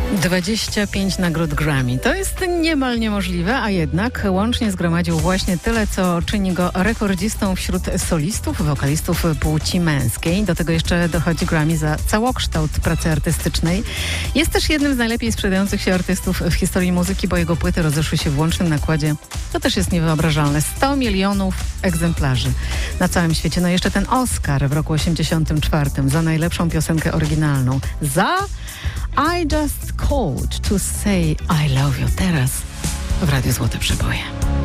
25 nagród Grammy. To jest niemal niemożliwe, a jednak łącznie zgromadził właśnie tyle, co czyni go rekordzistą wśród solistów, wokalistów płci męskiej. Do tego jeszcze dochodzi Grammy za całokształt pracy artystycznej. Jest też jednym z najlepiej sprzedających się artystów w historii muzyki, bo jego płyty rozeszły się w łącznym nakładzie. To też jest niewyobrażalne. 100 milionów egzemplarzy na całym świecie. No i jeszcze ten Oscar w roku 84 za najlepszą piosenkę oryginalną. Za I Just Called to Say I Love You. Teraz w Radiu Złote Przeboje.